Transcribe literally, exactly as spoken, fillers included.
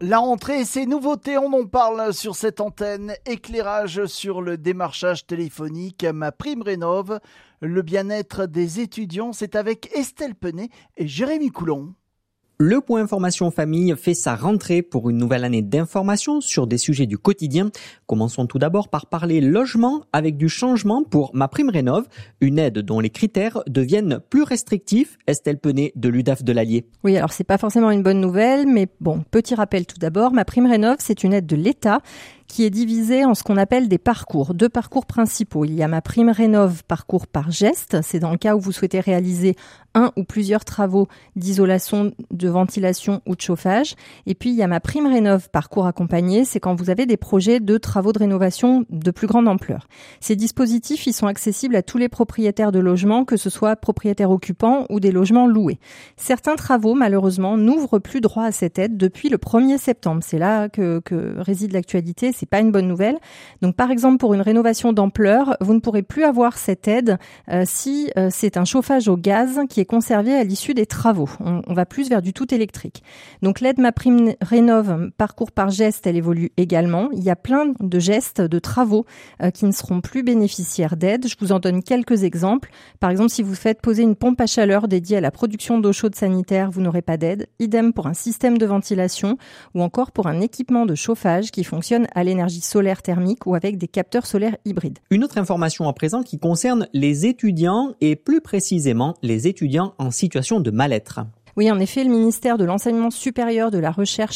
La rentrée et ses nouveautés, on en parle sur cette antenne. Éclairage sur le démarchage téléphonique, MaPrimeRénov', le bien-être des étudiants, c'est avec Estelle Penet et Jérémy Coulon. Le point information famille fait sa rentrée pour une nouvelle année d'information sur des sujets du quotidien. Commençons tout d'abord par parler logement avec du changement pour MaPrimeRénov', une aide dont les critères deviennent plus restrictifs. Estelle Penet de l'U D A F de l'Allier. Oui, alors c'est pas forcément une bonne nouvelle, mais bon, petit rappel tout d'abord, MaPrimeRénov', c'est une aide de l'État qui est divisée en ce qu'on appelle des parcours, deux parcours principaux. Il y a MaPrimeRénov' parcours par geste, c'est dans le cas où vous souhaitez réaliser un ou plusieurs travaux d'isolation, de ventilation ou de chauffage. Et puis il y a MaPrimeRénov' parcours accompagné, c'est quand vous avez des projets de travaux de rénovation de plus grande ampleur. Ces dispositifs, ils sont accessibles à tous les propriétaires de logements, que ce soit propriétaires occupants ou des logements loués. Certains travaux, malheureusement, n'ouvrent plus droit à cette aide depuis le premier septembre. C'est là que, que réside l'actualité. C'est pas une bonne nouvelle. Donc, par exemple, pour une rénovation d'ampleur, vous ne pourrez plus avoir cette aide euh, si euh, c'est un chauffage au gaz qui est conservé à l'issue des travaux. On, on va plus vers du tout électrique. Donc, l'aide MaPrimeRénov' parcours par geste, elle évolue également. Il y a plein de gestes, de travaux euh, qui ne seront plus bénéficiaires d'aide. Je vous en donne quelques exemples. Par exemple, si vous faites poser une pompe à chaleur dédiée à la production d'eau chaude sanitaire, vous n'aurez pas d'aide. Idem pour un système de ventilation ou encore pour un équipement de chauffage qui fonctionne à l'énergie solaire thermique ou avec des capteurs solaires hybrides. Une autre information à présent qui concerne les étudiants et plus précisément les étudiants en situation de mal-être. Oui, en effet, le ministère de l'Enseignement supérieur, de la Recherche